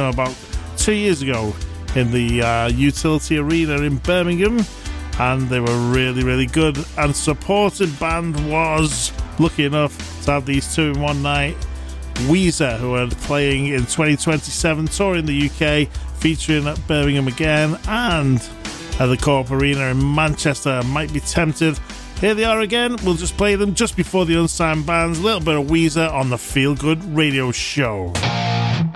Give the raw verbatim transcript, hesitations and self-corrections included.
them about two years ago in the uh, Utility Arena in Birmingham, and they were really, really good. And supported band was lucky enough to have these two in one night. Weezer, who are playing in twenty twenty-seven, touring the U K, featuring at Birmingham again, and at the Co-op Arena in Manchester. Might be tempted. Here they are again. We'll just play them just before the unsigned bands. A little bit of Weezer on the Feel Good Radio Show.